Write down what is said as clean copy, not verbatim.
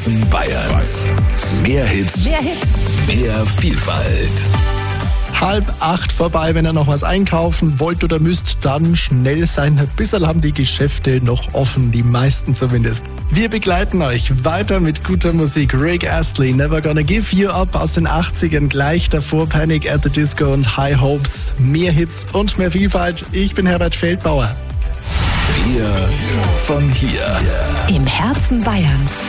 Herzen Bayerns. Mehr Hits, Mehr Hits. mehr Vielfalt. 7:30 vorbei. Wenn ihr noch was einkaufen wollt oder müsst, dann schnell sein. Ein bisschen haben die Geschäfte noch offen, die meisten zumindest. Wir begleiten euch weiter mit guter Musik. Rick Astley, Never Gonna Give You Up aus den 80ern. Gleich davor Panic at the Disco und High Hopes. Mehr Hits und mehr Vielfalt. Ich bin Herbert Feldbauer. Wir von hier. Im Herzen Bayerns.